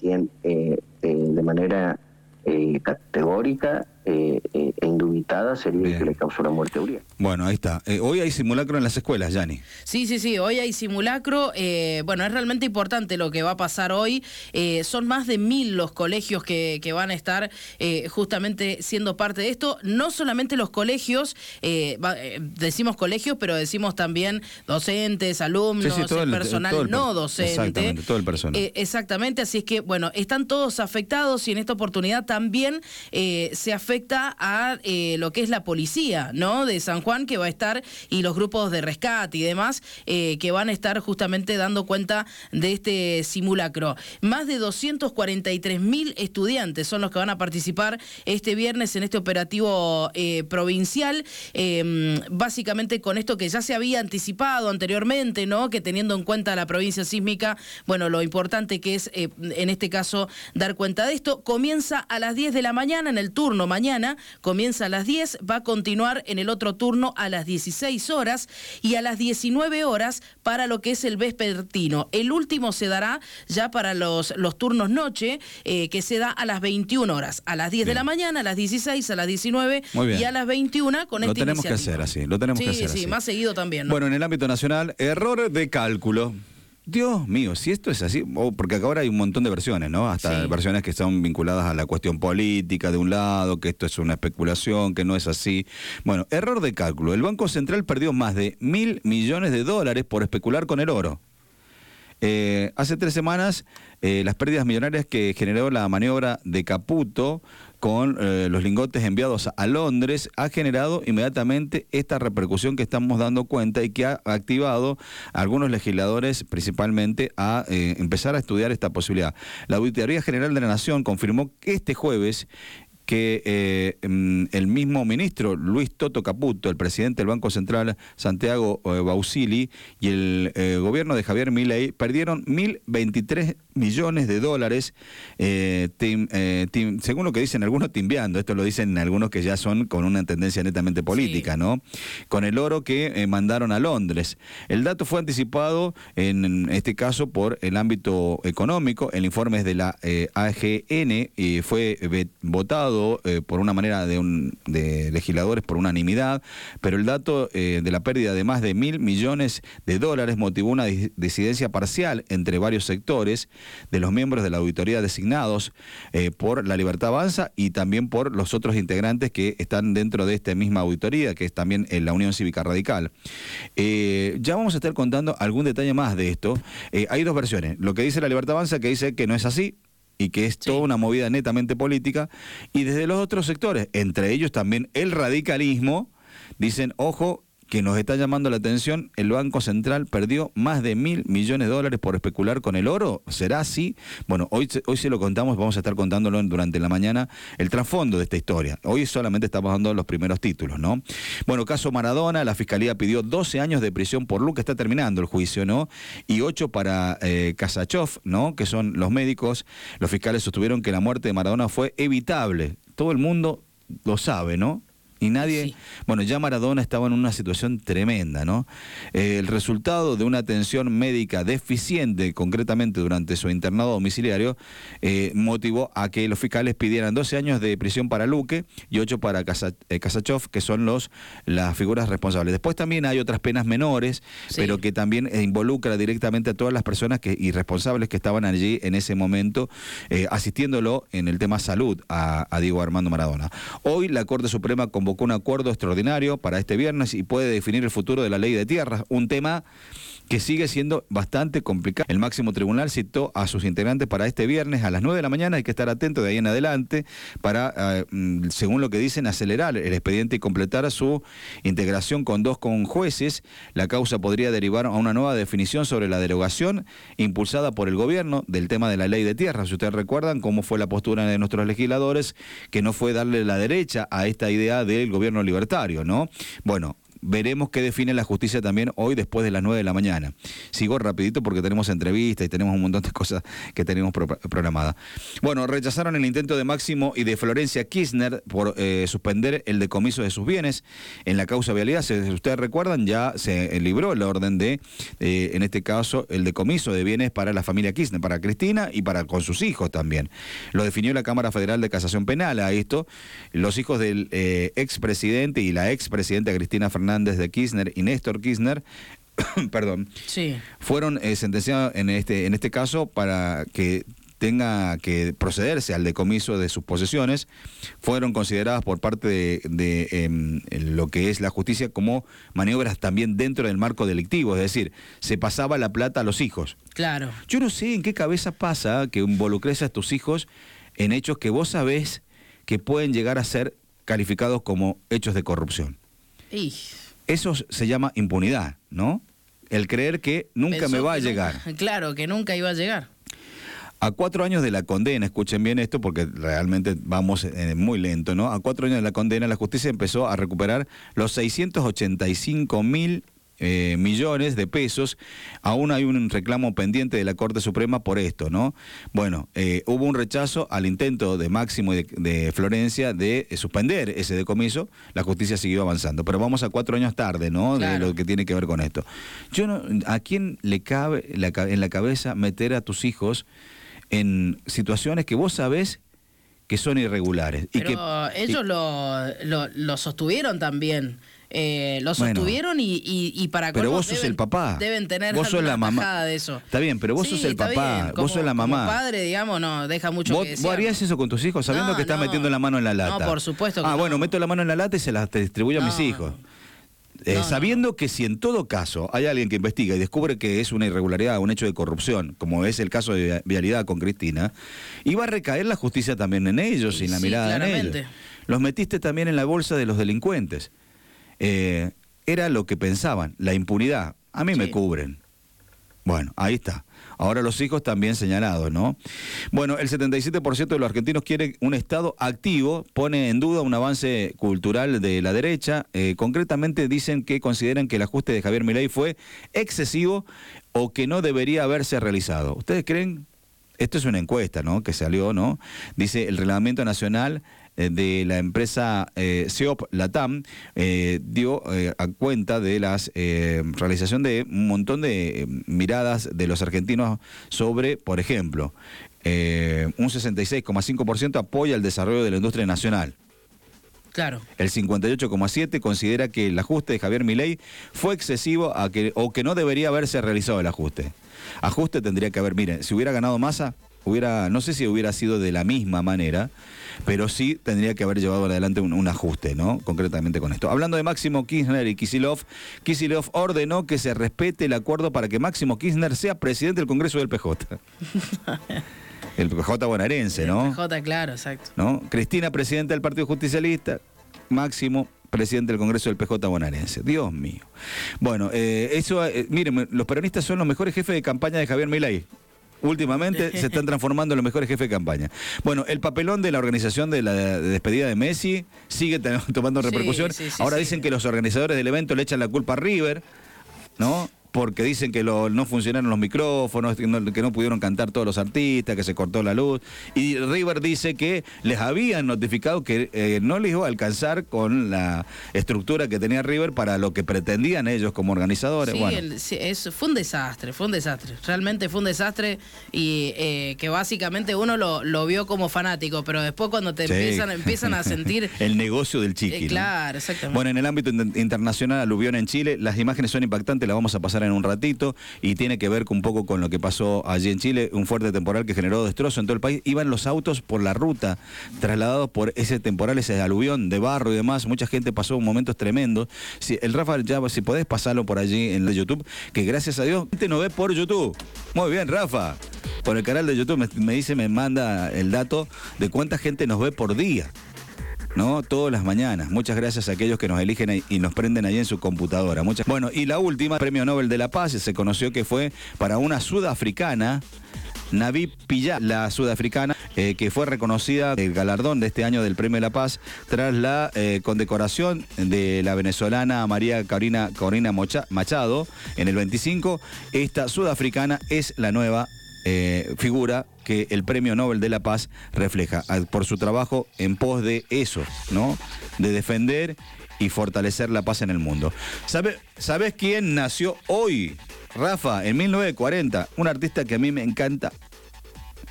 quien de manera categórica e indubitada sería el que le causó la muerte a Uriel. Bueno, ahí está. Hoy hay simulacro en las escuelas, Yanni. Sí, hoy hay simulacro. Bueno, es realmente importante lo que va a pasar hoy. Son más de 1000 los colegios que van a estar justamente siendo parte de esto. No solamente los colegios, decimos colegios, pero decimos también docentes, alumnos, sí, todo el personal no docente. Exactamente, todo el personal. Exactamente, así es que, bueno, están todos afectados y en esta oportunidad también se afecta a lo que es la policía, ¿no?, de San Juan, que va a estar, y los grupos de rescate y demás, que van a estar justamente dando cuenta de este simulacro. Más de 243.000 estudiantes son los que van a participar este viernes en este operativo provincial, básicamente con esto que ya se había anticipado anteriormente, ¿no?, que teniendo en cuenta la provincia sísmica, bueno, lo importante que es, en este caso, dar cuenta de esto. Comienza a las 10 de la mañana, en el turno mañana, comienza a las 10, va a continuar en el otro turno a las 16 horas y a las 19 horas para lo que es el vespertino. El último se dará ya para los turnos noche, que se da a las 21 horas, a las 10 de la mañana, a las 16, a las 19 y a las 21 con esta iniciativa. Lo tenemos que hacer así, lo tenemos que hacer así. Sí, más seguido también, ¿no? Bueno, en el ámbito nacional, error de cálculo. Dios mío, si esto es así, porque ahora hay un montón de versiones, ¿no? Hasta versiones que son vinculadas a la cuestión política de un lado, que esto es una especulación, que no es así. Bueno, error de cálculo. El Banco Central perdió más de $1.000 millones por especular con el oro. Hace 3 semanas, las pérdidas millonarias que generó la maniobra de Caputo con los lingotes enviados a Londres ha generado inmediatamente esta repercusión que estamos dando cuenta y que ha activado a algunos legisladores principalmente a empezar a estudiar esta posibilidad. La Auditoría General de la Nación confirmó que este jueves que el mismo ministro Luis Toto Caputo, el presidente del Banco Central Santiago Bausili y el gobierno de Javier Milei perdieron $1.023 millones, según lo que dicen algunos, timbiando. Esto lo dicen algunos que ya son con una tendencia netamente política, ¿no? Con el oro que mandaron a Londres. El dato fue anticipado en este caso por el ámbito económico. El informe es de la AGN y fue votado por una manera de legisladores por unanimidad, pero el dato de la pérdida de más de $1.000 millones motivó una disidencia parcial entre varios sectores de los miembros de la auditoría designados por La Libertad Avanza y también por los otros integrantes que están dentro de esta misma auditoría, que es también la Unión Cívica Radical. Ya vamos a estar contando algún detalle más de esto. Hay 2 versiones. Lo que dice La Libertad Avanza, que dice que no es así, y que es toda una movida netamente política, y desde los otros sectores, entre ellos también el radicalismo, dicen, ojo, que nos está llamando la atención, el Banco Central perdió más de $1.000 millones por especular con el oro. ¿Será así? Bueno, hoy se lo contamos, vamos a estar contándolo durante la mañana, el trasfondo de esta historia. Hoy solamente estamos dando los primeros títulos, ¿no? Bueno, caso Maradona, la Fiscalía pidió 12 años de prisión por Luque, está terminando el juicio, ¿no? Y 8 para Kasachov, ¿no? Que son los médicos. Los fiscales sostuvieron que la muerte de Maradona fue evitable. Todo el mundo lo sabe, ¿no? Y nadie, bueno, ya Maradona estaba en una situación tremenda, ¿no? El resultado de una atención médica deficiente, concretamente durante su internado domiciliario, motivó a que los fiscales pidieran 12 años de prisión para Luque y 8 para Kasachov, que son las figuras responsables. Después también hay otras penas menores, pero que también involucra directamente a todas las personas y responsables que estaban allí en ese momento, asistiéndolo en el tema salud a Diego Armando Maradona. Hoy la Corte Suprema convocó un acuerdo extraordinario para este viernes y puede definir el futuro de la ley de tierras, un tema que sigue siendo bastante complicado. El máximo tribunal citó a sus integrantes para este viernes a las 9 de la mañana, hay que estar atento de ahí en adelante para, según lo que dicen, acelerar el expediente y completar su integración con 2 jueces. La causa podría derivar a una nueva definición sobre la derogación impulsada por el gobierno del tema de la ley de tierras. Si ustedes recuerdan cómo fue la postura de nuestros legisladores, que no fue darle la derecha a esta idea del gobierno libertario, ¿no? Bueno, veremos qué define la justicia también hoy después de las 9 de la mañana. Sigo rapidito porque tenemos entrevistas y tenemos un montón de cosas que tenemos programadas. Bueno, rechazaron el intento de Máximo y de Florencia Kirchner por suspender el decomiso de sus bienes en la causa vialidad. Si ustedes recuerdan, ya se libró la orden de, en este caso, el decomiso de bienes para la familia Kirchner, para Cristina y para con sus hijos también. Lo definió la Cámara Federal de Casación Penal a esto. Los hijos del expresidente y la expresidenta Cristina Fernández de Kirchner y Néstor Kirchner perdón, sí, fueron sentenciados en este caso para que tenga que procederse al decomiso de sus posesiones. Fueron consideradas por parte de lo que es la justicia como maniobras también dentro del marco delictivo, es decir, se pasaba la plata a los hijos. Claro. Yo no sé en qué cabeza pasa que involucres a tus hijos en hechos que vos sabés que pueden llegar a ser calificados como hechos de corrupción. Eso se llama impunidad, ¿no? El creer que nunca me va a llegar. Claro, que nunca iba a llegar. A 4 años de la condena, escuchen bien esto porque realmente vamos muy lento, ¿no? A 4 años de la condena, la justicia empezó a recuperar los 685.000 millones de pesos. Aún hay un reclamo pendiente de la Corte Suprema por esto, ¿no? Bueno, hubo un rechazo al intento de Máximo y de Florencia de suspender ese decomiso. La justicia siguió avanzando, pero vamos a 4 años tarde, ¿no? Claro. De lo que tiene que ver con esto. Yo no, ¿a quién le cabe en la cabeza meter a tus hijos en situaciones que vos sabés que son irregulares? Pero ellos lo sostuvieron también. Lo sostuvieron y para pero vos sos el papá. Deben tener vos sos la mamá de eso. Está bien, pero vos sos el papá, vos sos la mamá. Como padre, digamos, no deja mucho que desear. ¿Vos harías eso con tus hijos sabiendo que estás metiendo la mano en la lata? No, por supuesto que no. Bueno, meto la mano en la lata y se la distribuyo a mis hijos. Sabiendo que si en todo caso hay alguien que investiga y descubre que es una irregularidad, un hecho de corrupción, como es el caso de Vialidad con Cristina, iba a recaer la justicia también en ellos y en la mirada claramente. En ellos. Los metiste también en la bolsa de los delincuentes. Era lo que pensaban, la impunidad. A mí me cubren. Bueno, ahí está. Ahora los hijos también señalados, ¿no? Bueno, el 77% de los argentinos quiere un Estado activo, pone en duda un avance cultural de la derecha. Concretamente dicen que consideran que el ajuste de Javier Milei fue excesivo o que no debería haberse realizado. ¿Ustedes creen? Esto es una encuesta, ¿no? Que salió, ¿no? Dice el Reglamento Nacional de la empresa SEOP Latam dio a cuenta de la realización de un montón de miradas de los argentinos sobre, por ejemplo, un 66,5% apoya el desarrollo de la industria nacional. Claro. El 58,7% considera que el ajuste de Javier Milei fue excesivo o que no debería haberse realizado el ajuste. Ajuste tendría que haber, miren, si hubiera ganado Massa, no sé si hubiera sido de la misma manera, pero sí tendría que haber llevado adelante un ajuste, ¿no? Concretamente con esto. Hablando de Máximo Kirchner y Kicillof ordenó que se respete el acuerdo para que Máximo Kirchner sea presidente del Congreso del PJ. El PJ bonaerense, ¿no? El PJ, claro, exacto. ¿No? Cristina, presidenta del Partido Justicialista, Máximo, presidente del Congreso del PJ bonaerense. Dios mío. Bueno, miren, los peronistas son los mejores jefes de campaña de Javier Milei. Últimamente se están transformando en los mejores jefes de campaña. Bueno, el papelón de la organización de la despedida de Messi sigue tomando repercusión. Ahora dicen que los organizadores del evento le echan la culpa a River, ¿no? Porque dicen que no funcionaron los micrófonos, que no pudieron cantar todos los artistas, que se cortó la luz. Y River dice que les habían notificado que no les iba a alcanzar con la estructura que tenía River para lo que pretendían ellos como organizadores. Sí, bueno. Fue un desastre. Realmente fue un desastre y que básicamente uno lo vio como fanático, pero después cuando te empiezan a sentir... El negocio del chiqui, claro, ¿no? Exactamente. Bueno, en el ámbito internacional, aluvión en Chile, las imágenes son impactantes, las vamos a pasar en un ratito y tiene que ver un poco con lo que pasó allí en Chile, un fuerte temporal que generó destrozo en todo el país. Iban los autos por la ruta trasladados por ese temporal, ese aluvión de barro y demás. Mucha gente pasó momentos tremendos. El Rafa, si podés pasarlo por allí en el YouTube, que gracias a Dios gente nos ve por YouTube. Muy bien, Rafa. Por el canal de YouTube me manda el dato de cuánta gente nos ve por día, ¿no? Todas las mañanas. Muchas gracias a aquellos que nos eligen y nos prenden ahí en su computadora. Bueno, y la última, Premio Nobel de la Paz, se conoció que fue para una sudafricana, Navi Pillay, la sudafricana, que fue reconocida el galardón de este año del Premio de la Paz tras la condecoración de la venezolana María Corina Machado en el 25. Esta sudafricana es la nueva figura que el Premio Nobel de la Paz refleja por su trabajo en pos de eso, ¿no? De defender y fortalecer la paz en el mundo. ¿Sabes quién nació hoy, Rafa? En 1940, un artista que a mí me encanta